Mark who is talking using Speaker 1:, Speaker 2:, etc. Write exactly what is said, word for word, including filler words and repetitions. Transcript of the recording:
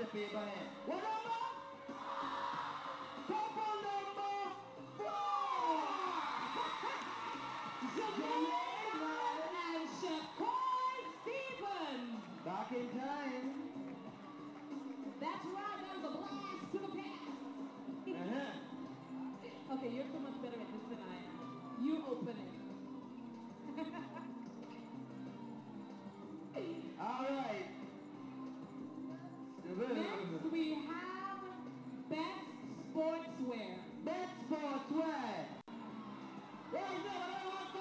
Speaker 1: the paper here. What number? Couple number four!
Speaker 2: Jamaica and Shakur Stevens.
Speaker 1: Back in time.
Speaker 2: That's right, that was a blast to the past.
Speaker 1: Uh-huh.
Speaker 2: Okay, you're so much better at this than I am. You open it.